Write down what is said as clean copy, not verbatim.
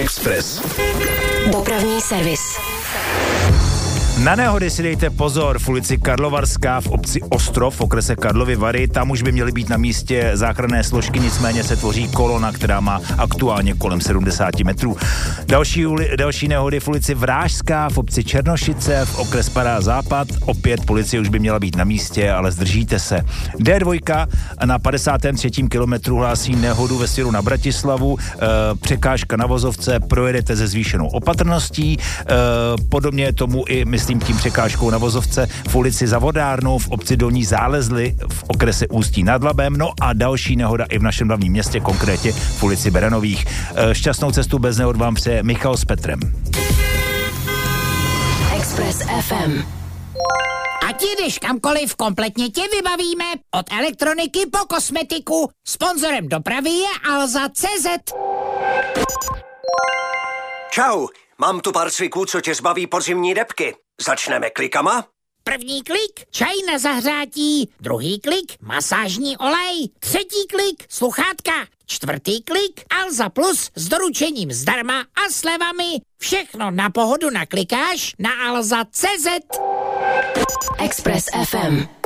Express. Dopravní servis. Na nehody si dejte pozor v ulici Karlovarská v obci Ostrov v okrese Karlovy Vary. Tam už by měly být na místě záchranné složky, nicméně se tvoří kolona, která má aktuálně kolem 70 metrů. Další nehody v ulici Vrážská v obci Černošice v okres Padá Západ. Opět policie už by měla být na místě, ale zdržíte se. D2 na 53. kilometru hlásí nehodu ve směru na Bratislavu. Překážka na vozovce, projedete se zvýšenou opatrností. Podobně je tomu i, myslím, tím překážkou na vozovce v ulici Za vodárnou v obci Dolní Zálezly v okrese Ústí nad Labem. No a další nehoda i v našem hlavním městě, konkrétně v ulici Berenových. Šťastnou cestu bez nehod vám přeje Michal s Petrem. Express FM. Ať jdeš kamkoliv, kompletně tě vybavíme. Od elektroniky po kosmetiku. Sponzorem dopravy je Alza.cz. Čau, mám tu pár cviků, co tě zbaví podzimní debky. Začneme klikama? První klik, čaj na zahřátí. Druhý klik, masážní olej. Třetí klik, sluchátka. Čtvrtý klik, Alza Plus s doručením zdarma a slevami. Všechno na pohodu naklikáš na Alza.cz. Express FM.